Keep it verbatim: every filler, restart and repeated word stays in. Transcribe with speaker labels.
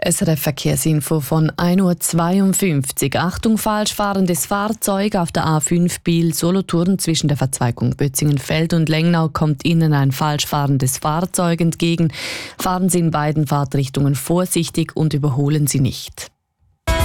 Speaker 1: S R F Verkehrsinfo von ein Uhr zweiundfünfzig. Achtung, falsch fahrendes Fahrzeug auf der A fünf Biel-Solothurn zwischen der Verzweigung Bötzingenfeld und Lengnau kommt Ihnen ein falsch fahrendes Fahrzeug entgegen. Fahren Sie in beiden Fahrtrichtungen vorsichtig und überholen Sie nicht.